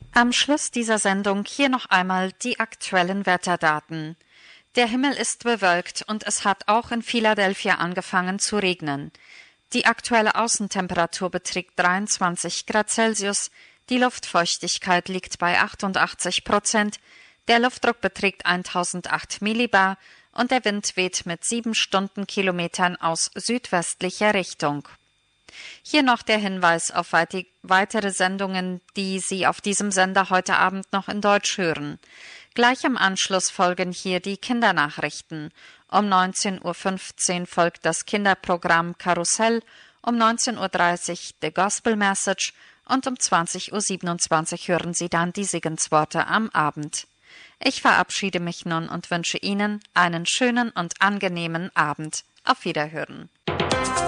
Am Schluss dieser Sendung hier noch einmal die aktuellen Wetterdaten. Der Himmel ist bewölkt und es hat auch in Philadelphia angefangen zu regnen. Die aktuelle Außentemperatur beträgt 23 Grad Celsius, die Luftfeuchtigkeit liegt bei 88%, der Luftdruck beträgt 1008 Millibar und der Wind weht mit 7 Stundenkilometern aus südwestlicher Richtung. Hier noch der Hinweis auf weitere Sendungen, die Sie auf diesem Sender heute Abend noch in Deutsch hören. Gleich im Anschluss folgen hier die Kindernachrichten. Um 19:15 Uhr folgt das Kinderprogramm Karussell, um 19:30 Uhr The Gospel Message und um 20:27 Uhr hören Sie dann die Segensworte am Abend. Ich verabschiede mich nun und wünsche Ihnen einen schönen und angenehmen Abend. Auf Wiederhören.